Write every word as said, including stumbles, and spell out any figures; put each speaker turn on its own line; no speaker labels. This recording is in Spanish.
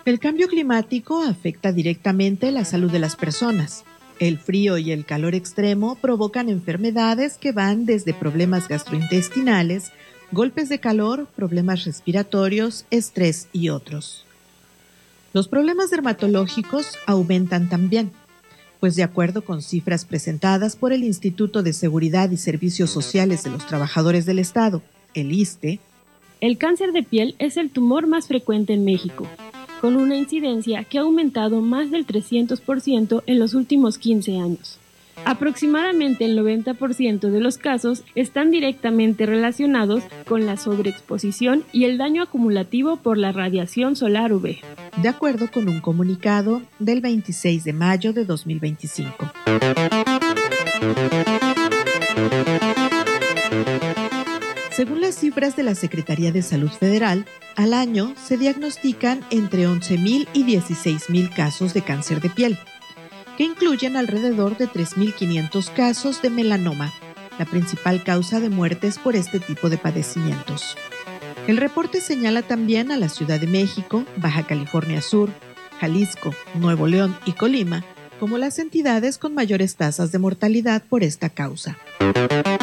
El cambio climático afecta directamente la salud de las personas. El frío y el calor extremo provocan enfermedades que van desde problemas gastrointestinales, golpes de calor, problemas respiratorios, estrés y otros. Los problemas dermatológicos aumentan también, pues de acuerdo con cifras presentadas por el Instituto de Seguridad y Servicios Sociales de los Trabajadores del Estado, el ISSSTE,
el cáncer de piel es el tumor más frecuente en México, con una incidencia que ha aumentado más del trescientos por ciento en los últimos quince años. Aproximadamente el noventa por ciento de los casos están directamente relacionados con la sobreexposición y el daño acumulativo por la radiación solar U V.
De acuerdo con un comunicado del veintiséis de mayo de dos mil veinticinco. Según las cifras de la Secretaría de Salud Federal, al año se diagnostican entre once mil y dieciséis mil casos de cáncer de piel, que incluyen alrededor de tres mil quinientos casos de melanoma, la principal causa de muertes por este tipo de padecimientos. El reporte señala también a la Ciudad de México, Baja California Sur, Jalisco, Nuevo León y Colima como las entidades con mayores tasas de mortalidad por esta causa.